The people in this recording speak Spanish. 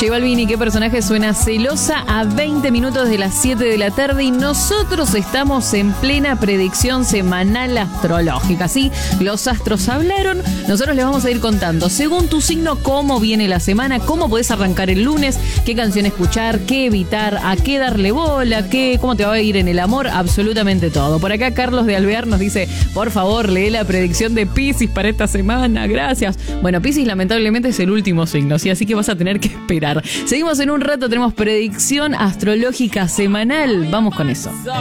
J Balvin, ¿y qué personaje suena celosa a 20 minutos de las 7 de la tarde? Y nosotros estamos en plena predicción semanal astrológica, ¿sí? Los astros hablaron, nosotros les vamos a ir contando, según tu signo, cómo viene la semana, cómo podés arrancar el lunes, qué canción escuchar, qué evitar, a qué darle bola, cómo te va a ir en el amor, absolutamente todo. Por acá Carlos de Alvear nos dice, por favor, lee la predicción de Piscis para esta semana, gracias. Bueno, Piscis lamentablemente es el último signo, ¿sí? Así que vas a tener que esperar. Seguimos en un rato, tenemos predicción astrológica semanal. Vamos con eso.